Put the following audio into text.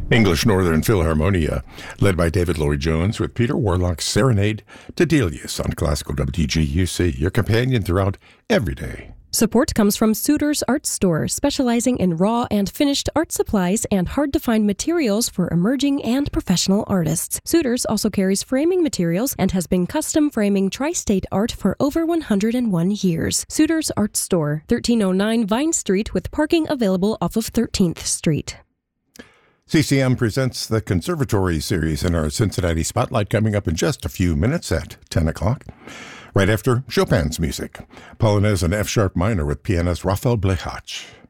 English Northern Philharmonia, led by David Lloyd-Jones with Peter Warlock's Serenade to Delius on Classical WTGUC, your companion throughout every day. Support comes from Suter's Art Store, specializing in raw and finished art supplies and hard-to-find materials for emerging and professional artists. Suter's also carries framing materials and has been custom framing tri-state art for over 101 years. Suter's Art Store, 1309 Vine Street, with parking available off of 13th Street. CCM presents the Conservatory series in our Cincinnati Spotlight, coming up in just a few minutes at 10 o'clock. Right after Chopin's music, Polonaise in F-sharp minor with pianist Rafael Blechacz.